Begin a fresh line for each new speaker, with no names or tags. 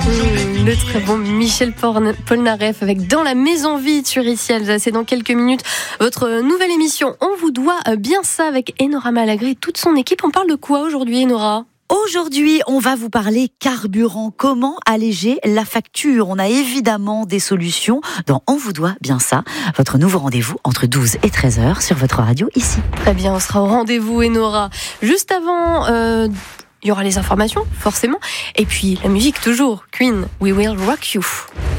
Le très bon Michel Polnareff avec Dans la maison vide sur Ici Alsace. C'est dans quelques minutes votre nouvelle émission On vous doit bien ça avec Enora Malagré et toute son équipe. On parle de quoi aujourd'hui, Enora ?
Aujourd'hui, on va vous parler carburant. Comment alléger la facture ? On a évidemment des solutions dans On vous doit bien ça. Votre nouveau rendez-vous entre 12 et 13h sur votre radio ici.
Très bien, on sera au rendez-vous, Enora. Juste avant... il y aura les informations, forcément. Et puis, la musique, toujours. Queen, We Will Rock You.